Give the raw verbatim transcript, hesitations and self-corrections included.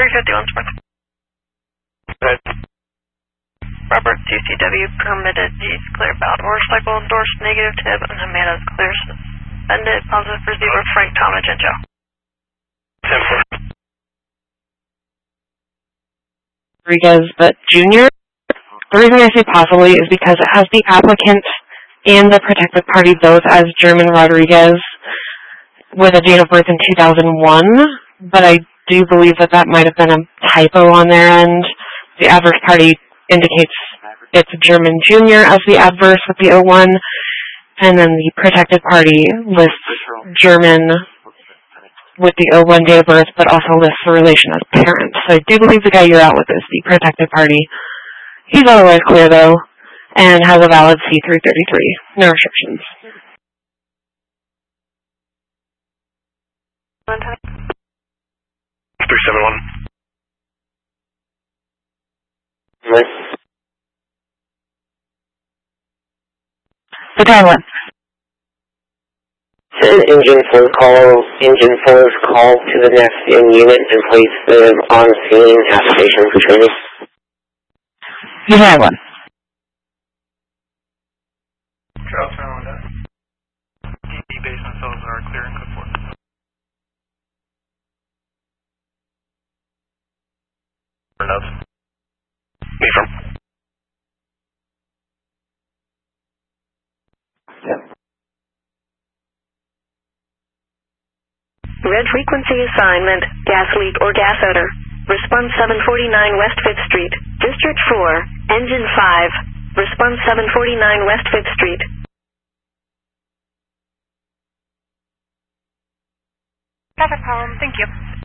three fifty-one Smith. Good. Robert, two C W, permitted use clear valid motorcycle, endorsed negative tip, and Jimenez clear suspended, positive for zebra, Frank Talmadge and Joe. ten four. Rodriguez, but Junior, the reason I say possibly is because it has the applicant and the protected party both as German Rodriguez with a date of birth in two thousand one, but I do believe that that might have been a typo on their end. The adverse party indicates it's German Junior as the adverse with the oh one, and then the protected party lists German with the oh one date of birth, but also lists the relation as parent. So I do believe the guy you're out with is the protected party. He's otherwise clear, though, and has a valid C three thirty-three. No restrictions. three seven one. What? The time one. Send engine four call, engine four's call to the next in unit and place the on-scene application for training. The time one. Charles Honda. D D base themselves are clear and code four. Enough. Me from. Red frequency assignment, gas leak or gas odor. Response seven forty-nine West fifth Street. District four, Engine five. Response seven forty-nine West fifth Street. Traffic problem, thank you.